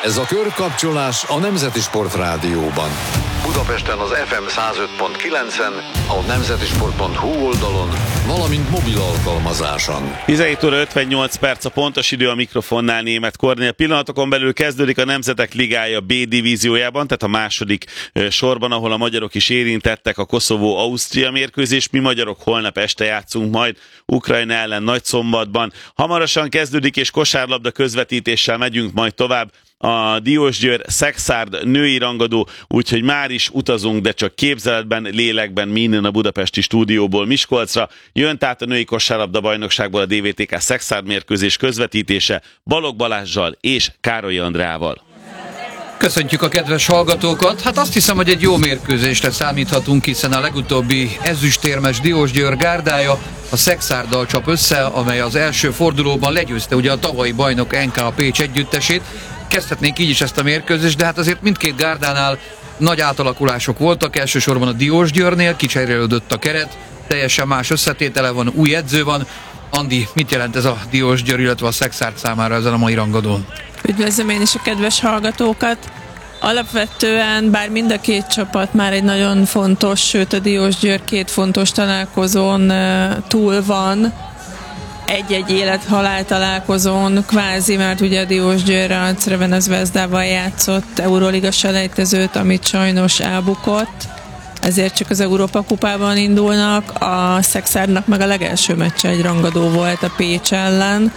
Ez a körkapcsolás a Nemzeti Sport Rádióban. Budapesten az FM 105.9-en, a nemzetisport.hu oldalon, valamint mobil alkalmazáson. 17 óra 58 perc a pontos idő, a mikrofonnál Németh Kornél. Pillanatokon belül kezdődik a Nemzetek Ligája B divíziójában, tehát a második sorban, ahol a magyarok is érintettek, a Koszovó-Ausztria mérkőzés. Mi magyarok holnap este játszunk majd Ukrajna ellen Nagyszombatban. Hamarosan kezdődik, és kosárlabda közvetítéssel megyünk majd tovább. A Diósgyőr-Szekszárd női rangadó, úgyhogy már is utazunk, de csak képzeletben, lélekben, mi innen a budapesti stúdióból Miskolcra. Jön tehát a női kosárlabda bajnokságból a DVTK Szekszárd mérkőzés közvetítése Balogh Balázssal és Károlyi Andreával. Köszöntjük a kedves hallgatókat! Hát azt hiszem, hogy egy jó mérkőzésre számíthatunk, hiszen a legutóbbi ezüstérmes Diósgyőr gárdája a Szekszárddal csap össze, amely az első fordulóban legyőzte ugye a tavalyi bajnok NK Pécs együttesét. Kezdhetnénk így is ezt a mérkőzést, de hát azért mindkét gárdánál nagy átalakulások voltak, elsősorban a Diósgyőrnél kicserélődött a keret, teljesen más összetétele van, új edző van. Andi, mit jelent ez a Diósgyőr, illetve a Szekszárd számára ezen a mai rangadón? Üdvözlöm én is a kedves hallgatókat! Alapvetően, bár mind a két csapat már egy nagyon fontos, sőt a Diósgyőr két fontos találkozón túl van, egy-egy élet-halál találkozón kvázi, mert ugye a Diósgyőr a Crvena Zvezdával játszott Euróliga selejtezőt, amit sajnos elbukott, ezért csak az Európa kupában indulnak. A Szekszárdnak meg a legelső meccse egy rangadó volt a Pécs ellen,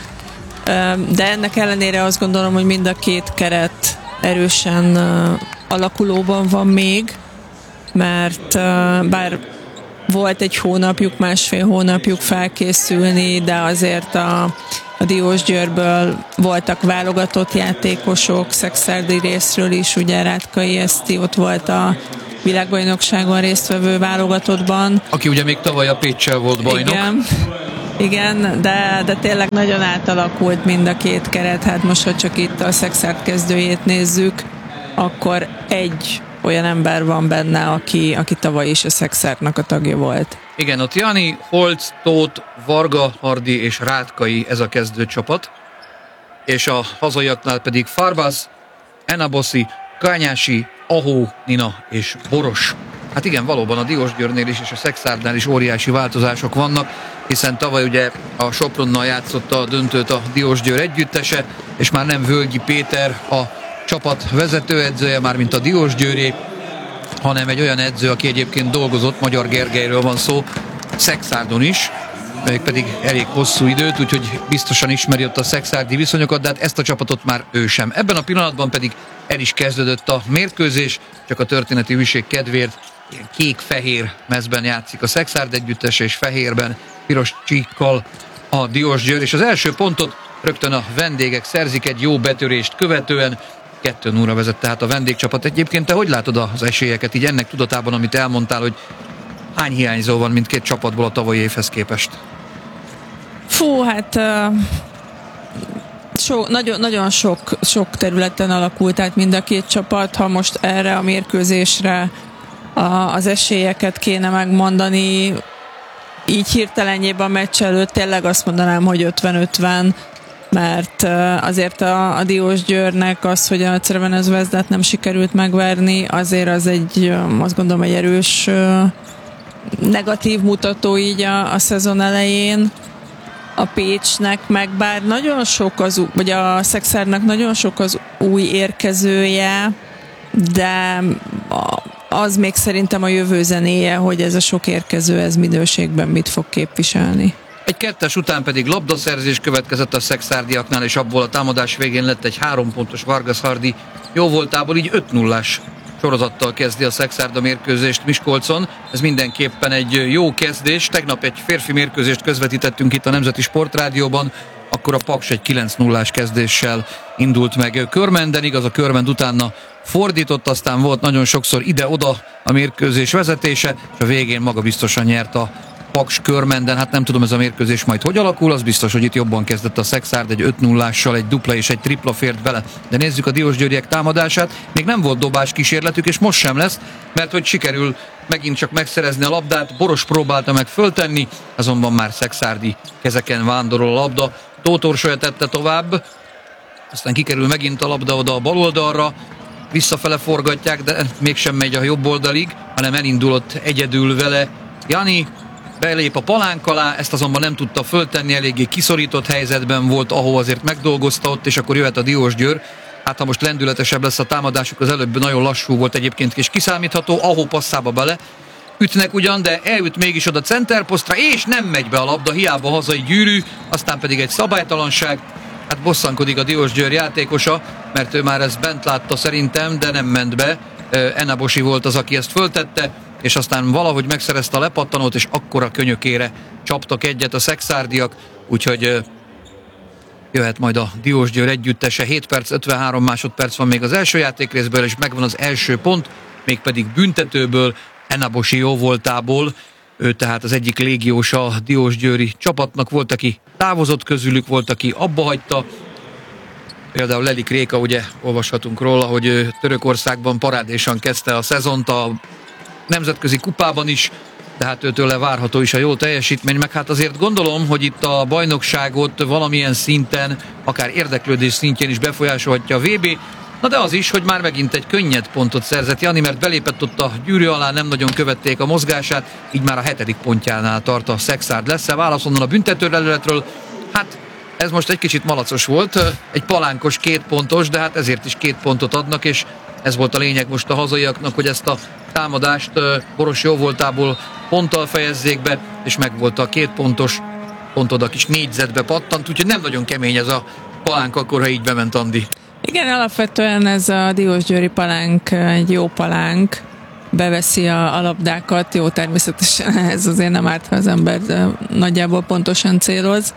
de ennek ellenére azt gondolom, hogy mind a két keret erősen alakulóban van még, mert bár volt egy hónapjuk, másfél hónapjuk felkészülni, de azért a Diósgyőrből voltak válogatott játékosok, szekszárdi részről is, ugye Rátkai Eszti ott volt a világbajnokságon résztvevő válogatottban. Aki ugye még tavaly a Péccsel volt bajnok. Igen, de tényleg nagyon átalakult mind a két keret. Hát most, ha csak itt a Szekszárd kezdőjét nézzük, akkor egy olyan ember van benne, aki tavaly is a Szekszárdnak a tagja volt. Igen, ott Jani, Holc, Tóth, Varga, Hardi és Rátkai, ez a kezdőcsapat. És a hazaiaknál pedig Farbas, Enaboszi, Kányási, Ahó, Nina és Boros. Hát igen, valóban a Diósgyőrnél is és a Szekszárdnál is óriási változások vannak, hiszen tavaly ugye a Sopronnal játszotta a döntőt a Diósgyőr együttese, és már nem Völgyi Péter a csapat vezetőedzője, mármint a Diósgyőré, hanem egy olyan edző, aki egyébként dolgozott, Magyar Gergelyről van szó, Szekszárdon is, pedig elég hosszú időt, úgyhogy biztosan ismeri ott a szekszárdi viszonyokat, de hát ezt a csapatot már ő sem. Ebben a pillanatban pedig el is kezdődött a mérkőzés, csak a történeti hűség kedvéért ilyen kék-fehér mezben játszik a Szekszárd együttese, és fehérben, piros csíkkal a Diósgyőr, és az első pontot rögtön a vendégek szerzik egy jó betörést követően. 2-0-ra vezet tehát a vendégcsapat. Egyébként te hogy látod az esélyeket így ennek tudatában, amit elmondtál, hogy hány hiányzó van mindkét csapatból a tavalyi évhez képest? Fú, hát nagyon sok területen alakult át mind a két csapat. Ha most erre a mérkőzésre az esélyeket kéne megmondani, így hirtelenjében a meccs előtt tényleg azt mondanám, hogy 50-50, mert azért a Diósgyőrnek az, hogy a Crvena Zvezdát nem sikerült megverni, azért az egy, azt gondolom, egy erős negatív mutató így a szezon elején. A Pécsnek meg bár nagyon sok vagy a Szekszárdnak nagyon sok az új érkezője, de az még szerintem a jövő zenéje, hogy ez a sok érkező, ez minőségben mit fog képviselni. Egy kettes után pedig labdaszerzés következett a szekszárdiaknál, és abból a támadás végén lett egy 3 pontos Vargas Hardi jóvoltából, így 5-0-ás sorozattal kezdi a Szekszárd a mérkőzést Miskolcon. Ez mindenképpen egy jó kezdés. Tegnap egy férfi mérkőzést közvetítettünk itt a Nemzeti Sport Rádióban, akkor a Paks egy 9-0-ás kezdéssel indult meg Körmenden, igaz, a Körmend utána fordított, aztán volt nagyon sokszor ide-oda a mérkőzés vezetése, és a végén maga biztosan nyert a Paks Körmenden. Hát nem tudom, ez a mérkőzés majd hogy alakul, az biztos, hogy itt jobban kezdett a Szekszárd, egy 5-0-ással, egy dupla és egy tripla fért bele. De nézzük a diósgyőriek támadását, még nem volt dobás kísérletük, és most sem lesz, mert hogy sikerül megint csak megszerezni a labdát. Boros próbálta meg föltenni, azonban már szekszárdi kezeken vándorol a labda. Tóth Orsolya tette tovább, aztán kikerül megint a labda oda a bal oldalra, visszafele forgatják, de mégsem megy a jobb oldalig, hanem elindulott egyedül vele Jani, belép a palánk alá, ezt azonban nem tudta föltenni, eléggé kiszorított helyzetben volt, ahol azért megdolgozta ott, és akkor jöhet a Diósgyőr. Hát ha most lendületesebb lesz a támadásuk, az előbb nagyon lassú volt egyébként, és kiszámítható, ahol passzába bele ütnek ugyan, de elüt mégis oda centerposztra, és nem megy be a labda, hiába hazai gyűrű, aztán pedig egy szabálytalanság. Hát bosszankodik a Diósgyőr játékosa, mert ő már ezt bent látta szerintem, de nem ment be. Enabosi volt az, aki ezt föltette, és aztán valahogy megszerezte a lepattanót, és akkora könyökére csaptak egyet a szekszárdiak, úgyhogy jöhet majd a Diósgyőr együttese. 7 perc, 53 másodperc van még az első játékrészből, és megvan az első pont, mégpedig büntetőből, Enabosi jóvoltából. Ő tehát az egyik légiós a diósgyőri csapatnak, volt, aki távozott közülük, volt, aki abba hagyta. Például Lelik Réka, ugye olvashatunk róla, hogy ő Törökországban parádésan kezdte a szezont, a nemzetközi kupában is, tehát őtőle várható is a jó teljesítmény, meg hát azért gondolom, hogy itt a bajnokságot valamilyen szinten, akár érdeklődés szintjén is befolyásolhatja a VB. Na de az is, hogy már megint egy könnyed pontot szerzett Jani, mert belépett ott a gyűrű alá, nem nagyon követték a mozgását, így már a 7. pontjánál tart a Szekszárd. Lesz-e válasz onnan a büntetőterületről? Hát ez most egy kicsit malacos volt, egy palánkos 2 pontos, de hát ezért is 2 pontot adnak, és ez volt a lényeg most a hazaiaknak, hogy ezt a támadást Boros jóvoltából ponttal fejezzék be, és megvolt a 2 pontos, pont oda kis négyzetbe pattant, úgyhogy nem nagyon kemény ez a palánk akkor, ha így bement, Andi. Igen, alapvetően ez a diósgyőri palánk egy jó palánk, beveszi a labdákat, jó, természetesen ez azért nem árt, ha az ember nagyjából pontosan céloz,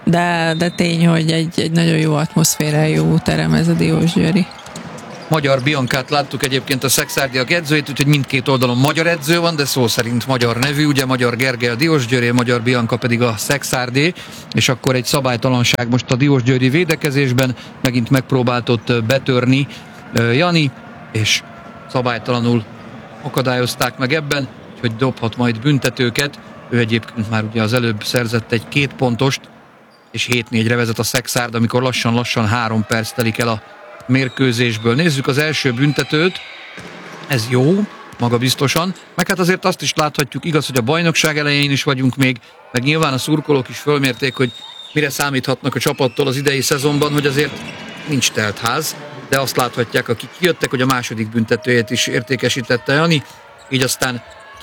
de tény, hogy egy nagyon jó atmoszféra, jó terem ez a diósgyőri. Magyar Biancát láttuk egyébként a szekszárdiak edzőjét, úgyhogy mindkét oldalon magyar edző van, de szó szerint magyar nevű, ugye Magyar Gergely a Diósgyőri, Magyar Bianca pedig a Szekszárdé, és akkor egy szabálytalanság most a diósgyőri védekezésben, megint megpróbált ott betörni Jani, és szabálytalanul akadályozták meg ebben, hogy dobhat majd büntetőket. Ő egyébként már ugye az előbb szerzett egy 2 pontost, és 7-4-re vezet a Szekszárd, amikor lassan-lassan 3 perc telik el a mérkőzésből. Nézzük az első büntetőt, ez jó, maga biztosan, meg hát azért azt is láthatjuk, igaz, hogy a bajnokság elején is vagyunk még, meg nyilván a szurkolók is fölmérték, hogy mire számíthatnak a csapattól az idei szezonban, hogy azért nincs telt ház, de azt láthatják, akik kijöttek, hogy a második büntetőjét is értékesítette Jani, így aztán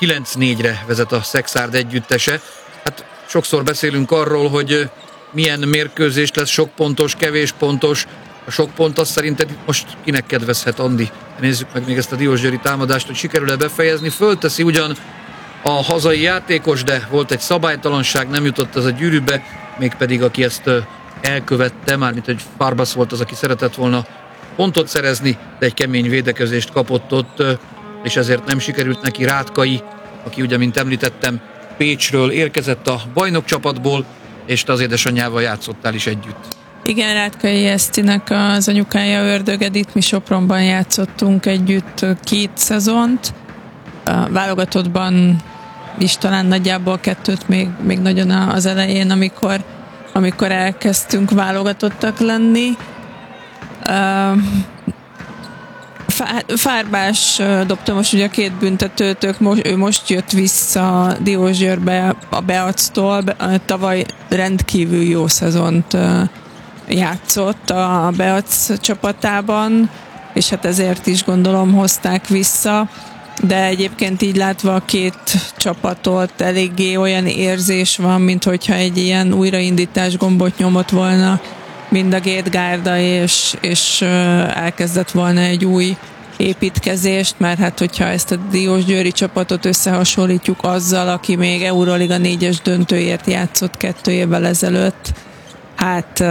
9-4-re vezet a Szekszárd együttese. Hát sokszor beszélünk arról, hogy milyen mérkőzés lesz, sok pontos, kevés pontos. A sok pont azt szerinted most kinek kedvezhet, Andi? Nézzük meg még ezt a diósgyőri támadást, hogy sikerül-e befejezni. Fölteszi ugyan a hazai játékos, de volt egy szabálytalanság, nem jutott ez a gyűrűbe, mégpedig aki ezt elkövette, mármint egy Farbas volt az, aki szeretett volna pontot szerezni, de egy kemény védekezést kapott ott, és ezért nem sikerült neki. Rátkai, aki ugye, mint említettem, Pécsről érkezett a bajnokcsapatból, és te az édesanyjával játszottál is együtt. Igen, Rátkai Esztinek az anyukája Ördög Edith, mi Sopronban játszottunk együtt 2 szezont. A válogatottban is talán nagyjából 2-t még nagyon az elején, amikor elkezdtünk válogatottak lenni. Fárbás dobta most ugye a 2 büntetőt, ő most jött vissza Diósgyőrbe a Beactól, tavaly rendkívül jó szezont játszott a Beac csapatában, és hát ezért is gondolom hozták vissza, de egyébként így látva a 2 csapatot eléggé olyan érzés van, mint hogyha egy ilyen újraindítás gombot nyomott volna mind a 2 gárda, és elkezdett volna egy új építkezést, mert hát hogyha ezt a diósgyőri csapatot összehasonlítjuk azzal, aki még Euroliga 4-es döntőért játszott 2 évvel ezelőtt, hát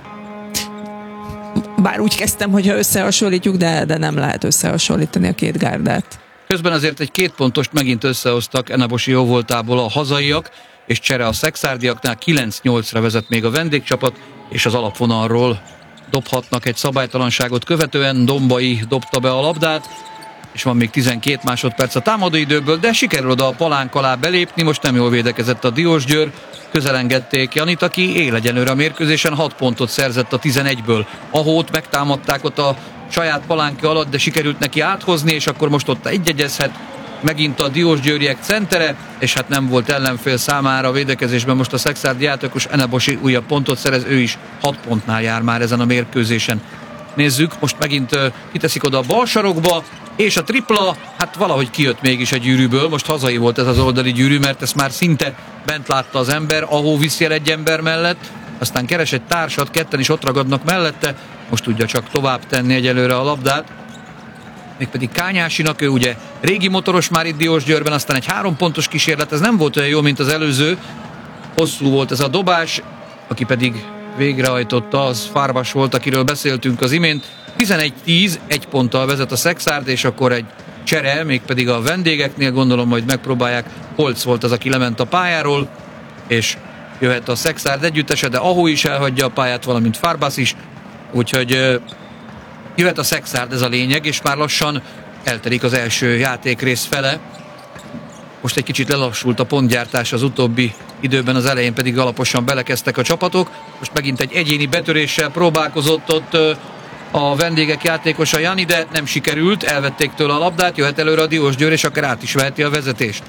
bár úgy kezdtem, hogyha összehasonlítjuk, de nem lehet összehasonlítani a 2 gárdát. Közben azért egy 2 pontost megint összehoztak Enabosi jóvoltából a hazaiak, és csere a szekszárdiaknál 9-8-ra vezet még a vendégcsapat, és az alapvonalról dobhatnak egy szabálytalanságot követően. Dombai dobta be a labdát, és van még 12 másodperc a támadóidőből, de sikerül oda a palánk alá belépni, most nem jól védekezett a Diósgyőr, közelengedték Janit, aki él egyenlőre a mérkőzésen, 6 pontot szerzett a 11-ből. Ahót megtámadták ott a saját palánka alatt, de sikerült neki áthozni, és akkor most ott egyegyezhet megint a diósgyőriek centere, és hát nem volt ellenfél számára a védekezésben. Most a szekszárdi játékos Enabosi újabb pontot szerez, ő is 6 pontnál jár már ezen a mérkőzésen. Nézzük, most megint kiteszik oda a bal sarokba, és a tripla, hát valahogy kijött mégis a gyűrűből. Most hazai volt ez az oldali gyűrű, mert ezt már szinte bent látta az ember, ahol viszi el egy ember mellett, aztán keres egy társat, ketten is ott ragadnak mellette, most tudja csak tovább tenni egyelőre a labdát. Mégpedig Kányásinak, ő ugye régi motoros már itt Diósgyőrben, aztán egy 3 pontos kísérlet, ez nem volt olyan jó, mint az előző. Hosszú volt ez a dobás, aki pedig végrehajtotta, az Fárbas volt, akiről beszéltünk az imént. 11-10, 1 ponttal vezet a Szekszárd, és akkor egy csere, mégpedig a vendégeknél, gondolom majd megpróbálják. Holc volt az, aki lement a pályáról, és jöhet a Szekszárd együttese, de Ahó is elhagyja a pályát, valamint Fárbas is, úgyhogy jöhet a Szekszárd, ez a lényeg, és már lassan eltelik az első játékrész fele. Most egy kicsit lelassult a pontgyártás az utóbbi időben, az elején pedig alaposan belekezdtek a csapatok. Most megint egy egyéni betöréssel próbálkozott ott a vendégek játékosa Jani, de nem sikerült, elvették tőle a labdát, jöhet előre a Diósgyőr, és akár át is veheti a vezetést.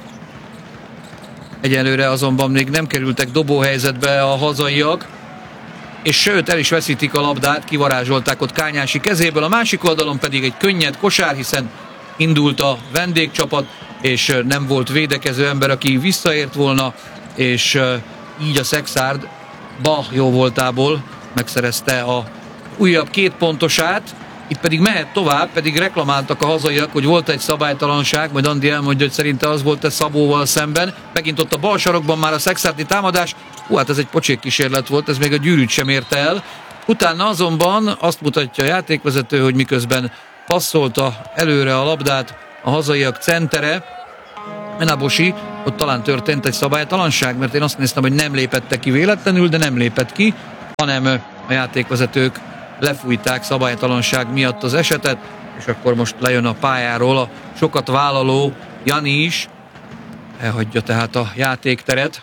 Egyelőre azonban még nem kerültek dobóhelyzetbe a hazaiak, és sőt, el is veszítik a labdát, kivarázsolták ott Kányási kezéből, a másik oldalon pedig egy könnyed kosár, hiszen indult a vendégcsapat, és nem volt védekező ember, aki visszaért volna, és így a Szekszárd jó voltából megszerezte a újabb 2 pontosát, itt pedig mehet tovább, pedig reklamáltak a hazaiak, hogy volt egy szabálytalanság, majd Andi elmondja, hogy szerinte az volt Szabóval szemben. Megint ott a bal sarokban már a szekszárdi támadás. Hát ez egy pocsék kísérlet volt, ez még a gyűrűt sem érte el. Utána azonban azt mutatja a játékvezető, hogy miközben passzolta előre a labdát a hazaiak centere, Enabosi, ott talán történt egy szabálytalanság, mert én azt néztem, hogy nem lépette ki véletlenül, de nem lépett ki, hanem a játékvezetők lefújták szabálytalanság miatt az esetet, és akkor most lejön a pályáról a sokat vállaló Jani is, elhagyja tehát a játékteret,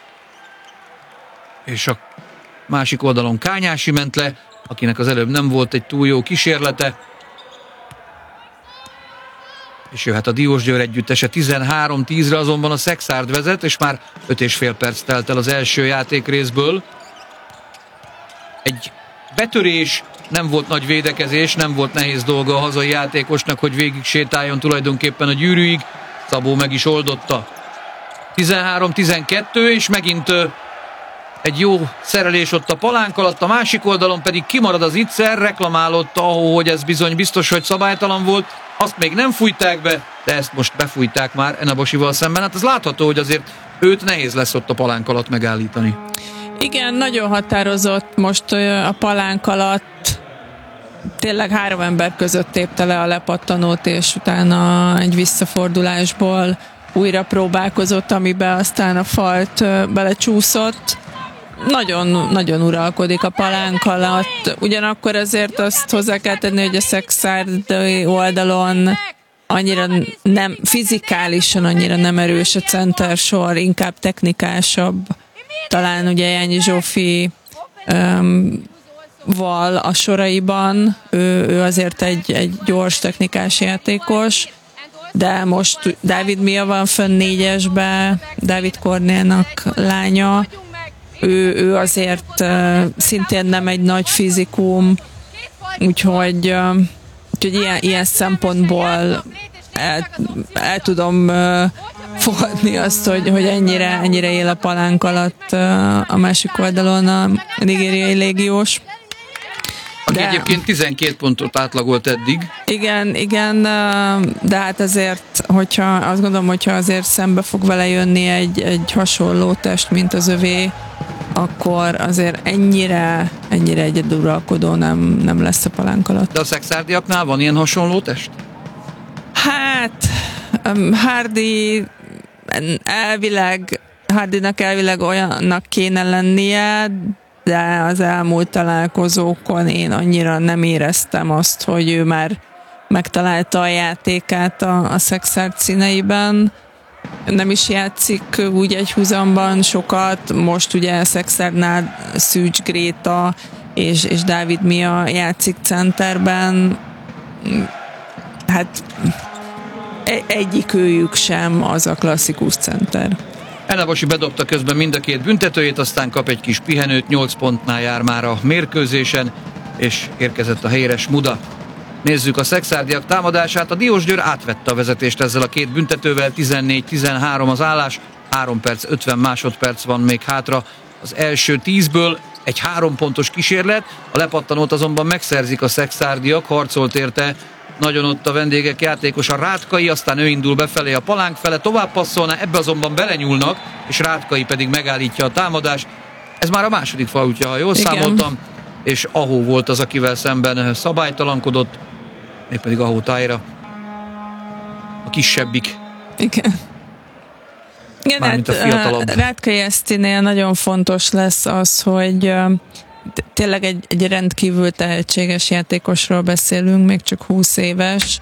és a másik oldalon Kányási ment le, akinek az előbb nem volt egy túl jó kísérlete, és jöhet a Diósgyőr együttese. 13-10-re azonban a Szekszárd vezet, és már 5,5 perc telt el az első játékrészből. Egy betörés, nem volt nagy védekezés, nem volt nehéz dolga a hazai játékosnak, hogy végig sétáljon tulajdonképpen a gyűrűig. Szabó meg is oldotta. 13-12, és megint egy jó szerelés ott a palánk alatt, a másik oldalon pedig kimarad az Itzer, reklamálott, hogy ez bizony biztos, hogy szabálytalan volt. Azt még nem fújták be, de ezt most befújták már Enabosival szemben. Hát ez látható, hogy azért őt nehéz lesz ott a palánk alatt megállítani. Igen, nagyon határozott most a palánk alatt. Tényleg 3 ember között tépte le a lepattanót, és utána egy visszafordulásból újra próbálkozott, amiben aztán a falt belecsúszott. Nagyon uralkodik a palánk alatt. Ugyanakkor azért azt hozzá kell tenni, hogy a szekszárdi oldalon annyira nem, fizikálisan annyira nem erős a centersor, inkább technikásabb. Talán ugye Jányi Zsófi val a soraiban, ő azért egy gyors technikás játékos, de most Dávid Mia van fönn 4-esbe, Dávid Kornélnak lánya, ő azért szintén nem egy nagy fizikum, úgyhogy ilyen szempontból el tudom fogadni azt, hogy ennyire él a palánk alatt a másik oldalon a nigériai légiós. Aki egyébként 12 pontot átlagolt eddig. Igen, de hát azért, hogyha azt gondolom, hogyha azért szembe fog vele jönni egy hasonló test, mint az övé, akkor azért ennyire egyeduralkodó nem lesz a palánk alatt. De a szekszárdiaknál van ilyen hasonló test? Hát, Hardynak elvileg olyannak kéne lennie, de az elmúlt találkozókon én annyira nem éreztem azt, hogy ő már megtalálta a játékát a Szekszárd színeiben. nem is játszik úgy egy húzamban sokat. Most ugye Szexárdnál Szűcs Gréta és Dávid Mia játszik centerben. Hát egyik őjük sem az a klasszikus center. Enabosi bedobta közben mind a két büntetőjét, aztán kap egy kis pihenőt, 8 pontnál jár már a mérkőzésen, és érkezett a helyére Smuda. Nézzük a szexárdiak támadását. A Diósgyőr átvette a vezetést ezzel a két büntetővel, 14-13 az állás, 3 perc 50 másodperc van még hátra az első 10-ből, egy 3 pontos kísérlet, a lepattanót azonban megszerzik a szexárdiak, harcolt érte nagyon ott a vendégek játékosa Rátkai, aztán ő indul befelé a palánk fele, tovább passzolna, ebbe azonban belenyúlnak, és Rátkai pedig megállítja a támadást. Ez már a második faultja, ha jól számoltam, és Ahó volt az, akivel szemben szabálytalankodott, mégpedig Ahó Tájra, a kisebbik. Igen. Igen, hát Rátkai Esztinél nagyon fontos lesz az, hogy tényleg egy rendkívül tehetséges játékosról beszélünk, még csak 20 éves,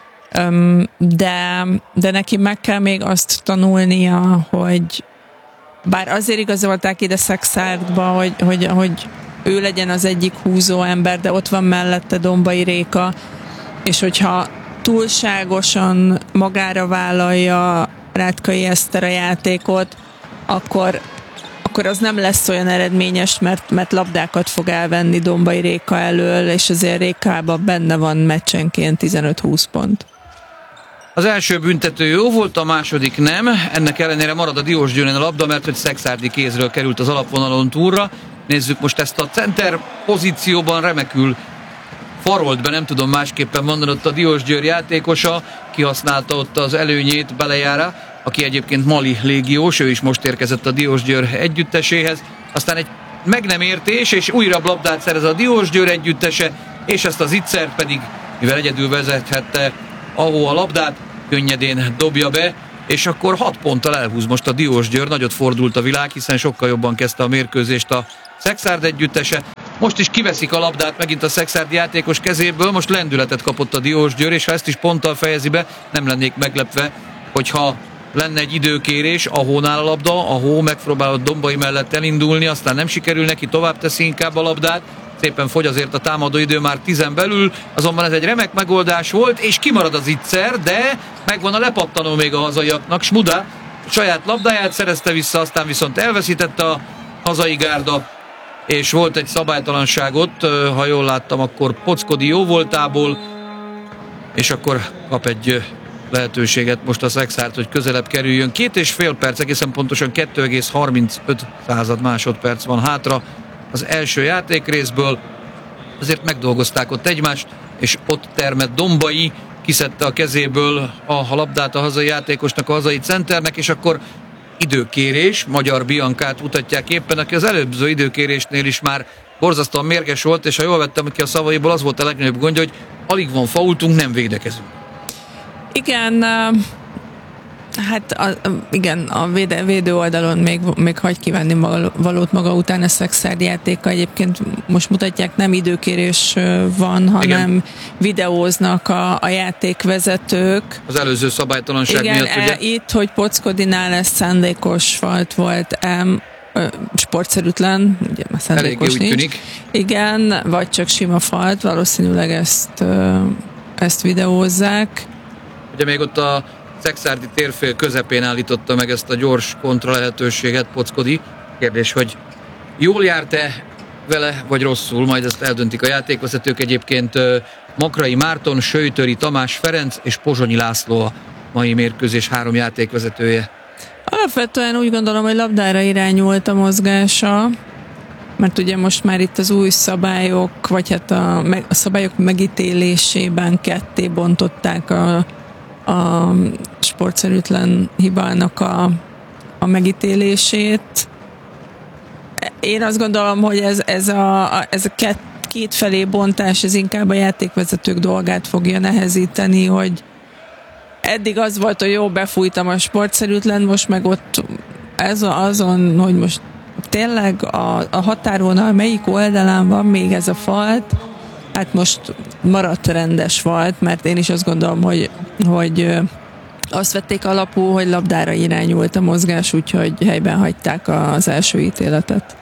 de neki meg kell még azt tanulnia, hogy bár azért igazolták ide Szexárdba, hogy ő legyen az egyik húzó ember, de ott van mellette Dombai Réka, és hogyha túlságosan magára vállalja Rátkai Eszter a játékot, akkor az nem lesz olyan eredményes, mert labdákat fog elvenni Dombai Réka elől, és azért Rékában benne van meccsenként 15-20 pont. Az első büntető jó volt, a második nem. Ennek ellenére marad a Diósgyőrnél a labda, mert hogy szexárdi kézről került az alapvonalon túlra. Nézzük most ezt a center pozícióban, remekül farolt be, nem tudom másképpen mondani, ott a Diósgyőr játékosa, kihasználta ott az előnyét Belejára, aki egyébként mali légiós, ő is most érkezett a Diósgyőr együtteséhez. Aztán egy meg nem értés, és újra labdát szerez a Diósgyőr együttese, és ezt az Itzer pedig, mivel egyedül vezethette Ahó a labdát, könnyedén dobja be, és akkor 6 ponttal elhúz most a Diósgyőr. Nagyot fordult a világ, hiszen sokkal jobban kezdte a mérkőzést a Szexárd együttese. Most is kiveszik a labdát megint a szexárdi játékos kezéből, most lendületet kapott a Diósgyőr, és ha ezt is ponttal fejezi be, nem lennék meglepve, hogyha lenne egy időkérés, Ahónál a labda, Ahó megpróbálott Dombai mellett elindulni, aztán nem sikerül neki, tovább teszi inkább a labdát, szépen fogy azért a támadó idő már 10 belül, azonban ez egy remek megoldás volt, és kimarad az Itzer, de megvan a lepattanó még a hazaiaknak, Smuda saját labdáját szerezte vissza, aztán viszont elveszítette a hazai gárda, és volt egy szabálytalanság ott, ha jól láttam, akkor Pockodi jó voltából, és akkor kap egy lehetőséget most a Szexárd, hogy közelebb kerüljön. 2,5 perc, egészen pontosan 2,35 másodperc van hátra az első játékrészből. Azért megdolgozták ott egymást, és ott termett Dombai, kiszedte a kezéből a labdát a hazai játékosnak, a hazai centernek, és akkor időkérés, Magyar Biancát mutatják éppen, aki az előző időkérésnél is már borzasztóan mérges volt, és ha jól vettem ki a szavaiból, az volt a legnagyobb gondja, hogy alig van faultunk, nem védekezünk. Igen, hát igen, a védő oldalon még hagy kívánni valót maga után a Szexárd játéka. Egyébként most mutatják, nem időkérés van, hanem igen, videóznak a játékvezetők. Az előző szabálytalanság miatt, ugye? Itt, hogy Pockodinál ez szándékos falt volt, sportszerűtlen, ugye már szándékos nincs. Tűnik. Igen, vagy csak sima falt, valószínűleg ezt videózzák. Ugye még ott a szexárdi térfél közepén állította meg ezt a gyors kontra lehetőséget Pockodi. Kérdés, hogy jól járt-e vele, vagy rosszul, majd ezt eldöntik a játékvezetők. Egyébként Makrai Márton, Söjtöri Tamás Ferenc és Pozsonyi László a mai mérkőzés 3 játékvezetője. Alapvetően úgy gondolom, hogy labdára irányult a mozgása, mert ugye most már itt az új szabályok, vagy hát a szabályok megítélésében ketté bontották a sportszerűtlen hibának a megítélését. Én azt gondolom, hogy ez a kétfelé bontás, ez inkább a játékvezetők dolgát fogja nehezíteni, hogy eddig az volt, hogy jó, befújtam a sportszerűtlen, most meg ott azon, hogy most tényleg a határvonal melyik oldalán van még ez a falt, hát most maradt rendes falt, mert én is azt gondolom, hogy azt vették alapul, hogy labdára irányult a mozgás, úgyhogy helyben hagyták az első ítéletet.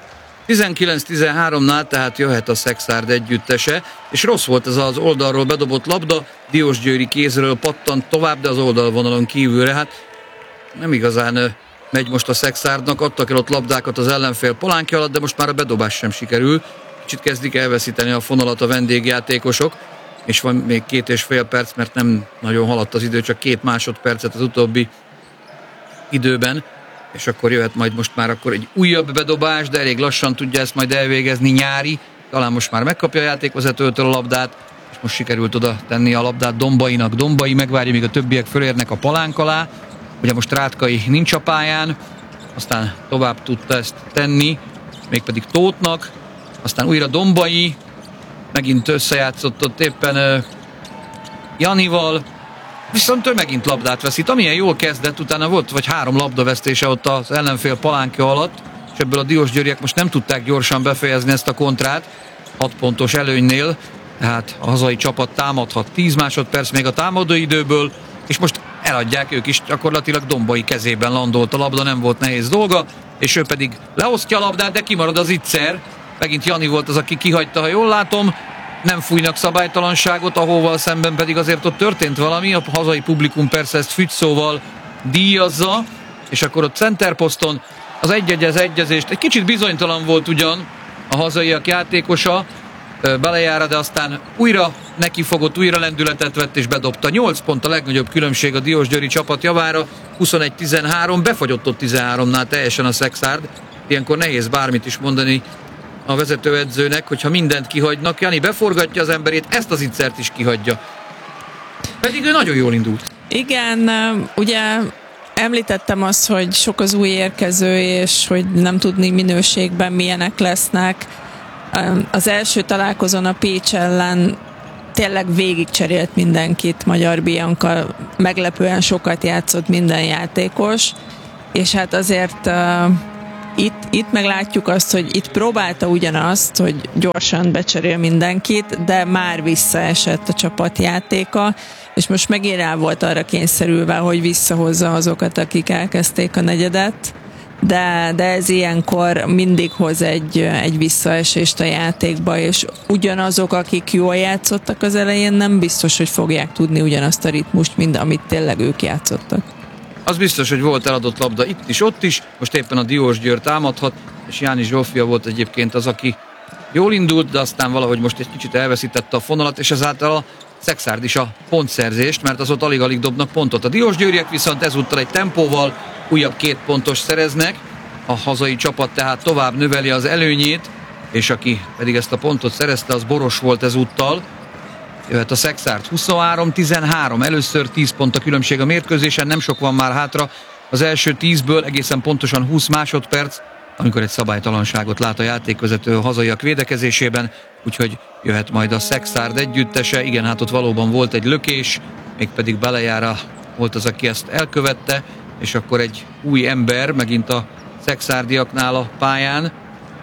19-13-nál tehát jöhet a Szekszárd együttese, és rossz volt ez az oldalról bedobott labda, Diósgyőri kézről pattant tovább, de az oldalvonalon kívülre, hát nem igazán megy most a Szekszárdnak, adtak el ott labdákat az ellenfél palánkja alatt, de most már a bedobás sem sikerül. Kicsit kezdik elveszíteni a fonalat a vendégjátékosok, és van még 2,5 perc, mert nem nagyon haladt az idő, csak 2 másodpercet az utóbbi időben, és akkor jöhet majd most már akkor egy újabb bedobás, de elég lassan tudja ezt majd elvégezni Nyári, talán most már megkapja a játékvezetőtől a labdát, és most sikerült oda tenni a labdát Dombainak. Dombai megvárja, míg a többiek fölérnek a palánk alá, ugye most Rátkai nincs a pályán, aztán tovább tudta ezt tenni, mégpedig Tóthnak, aztán újra Dombai, megint összejátszott ott éppen Janival, viszont ő megint labdát veszít, amilyen jól kezdett, utána volt vagy 3 labdavesztése ott az ellenfél palánkja alatt, és ebből a diósgyőriek most nem tudták gyorsan befejezni ezt a kontrát, 6 pontos előnynél, tehát a hazai csapat támadhat 10 másodperc még a támadóidőből, és most eladják ők is, gyakorlatilag Dombai kezében landolt a labda, nem volt nehéz dolga, és ő pedig leosztja a labdát, de kimarad az Itzer. Megint Jani volt az, aki kihagyta, ha jól látom, nem fújnak szabálytalanságot, ahol szemben pedig azért ott történt valami, a hazai publikum persze ezt fügyszóval díjazza, és akkor ott centerposzton az egyezést, egy kicsit bizonytalan volt ugyan a hazaiak játékosa, belejára, de aztán újra nekifogott, újra lendületet vett és bedobta. 8 pont a legnagyobb különbség a diósgyőri csapat javára, 21-13, befagyott ott 13-nál teljesen a Szekszárd. Ilyenkor nehéz bármit is mondani a vezetőedzőnek, hogyha mindent kihagynak. Jani beforgatja az emberét, ezt az Itzert is kihagyja. Pedig ő nagyon jól indult. Igen, ugye említettem azt, hogy sok az új érkező, és hogy nem tudni minőségben milyenek lesznek. Az első találkozón a Pécs ellen tényleg végigcserélt mindenkit Magyar Bianca, meglepően sokat játszott minden játékos, és hát azért itt meglátjuk azt, hogy itt próbálta ugyanazt, hogy gyorsan becserél mindenkit, de már visszaesett a csapatjátéka, és most megint rá volt arra kényszerülve, hogy visszahozza azokat, akik elkezdték a negyedet, de ez ilyenkor mindig hoz egy visszaesést a játékba, és ugyanazok, akik jól játszottak az elején, nem biztos, hogy fogják tudni ugyanazt a ritmust, mint amit tényleg ők játszottak. Az biztos, hogy volt eladott labda itt is, ott is, most éppen a Diósgyőr támadhat, és János Zsófia volt egyébként az, aki jól indult, de aztán valahogy most egy kicsit elveszítette a fonalat, és ezáltal a Szekszárd is a pontszerzést, mert az ott alig-alig dobnak pontot. A diósgyőriek viszont ezúttal egy tempóval újabb 2 pontos szereznek, a hazai csapat tehát tovább növeli az előnyét, és aki pedig ezt a pontot szerezte, az Boros volt ezúttal. Jöhet a Szekszárd 23-13, először 10 pont a különbség a mérkőzésen, nem sok van már hátra, az első 10-ből egészen pontosan 20 másodperc, amikor egy szabálytalanságot lát a játékvezető a hazaiak védekezésében, úgyhogy jöhet majd a Szekszárd együttese. Igen, hát ott valóban volt egy lökés, mégpedig Belejára volt az, aki ezt elkövette, és akkor egy új ember megint a szekszárdiaknál a pályán,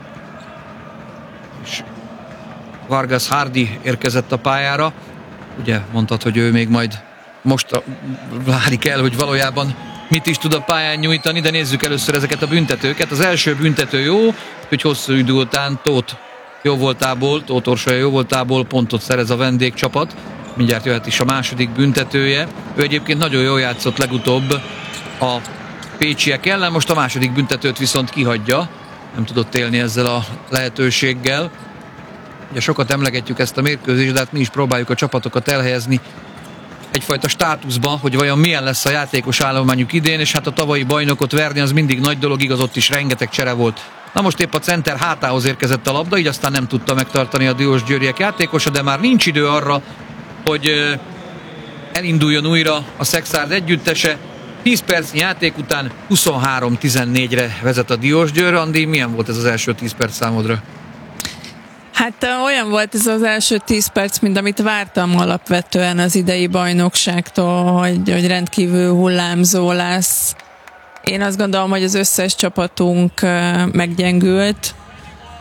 és Vargas Hardy érkezett a pályára. Ugye mondtad, hogy ő még majd most válik el, hogy valójában mit is tud a pályán nyújtani, de nézzük először ezeket a büntetőket. Az első büntető jó, hogy hosszú idő után Tóth Orsolya jó voltából pontot szerez a vendégcsapat. Mindjárt jöhet is a második büntetője. Ő egyébként nagyon jól játszott legutóbb a pécsiek ellen, most a második büntetőt viszont kihagyja. Nem tudott élni ezzel a lehetőséggel. Ugye sokat emlegetjük ezt a mérkőzést, de hát mi is próbáljuk a csapatokat elhelyezni egyfajta státuszban, hogy vajon milyen lesz a játékos állományuk idén, és hát a tavalyi bajnokot verni az mindig nagy dolog, igaz, ott is rengeteg csere volt. Na most épp a center hátához érkezett a labda, így aztán nem tudta megtartani a diósgyőriek játékosa, de már nincs idő arra, hogy elinduljon újra a Szekszárd együttese. 10 percnyi játék után 23-14-re vezet a Diósgyőr. Andi, milyen volt ez az első 10 perc számodra? Hát olyan volt ez az első 10 perc, mint amit vártam alapvetően az idei bajnokságtól, hogy rendkívül hullámzó lesz. Én azt gondolom, hogy az összes csapatunk meggyengült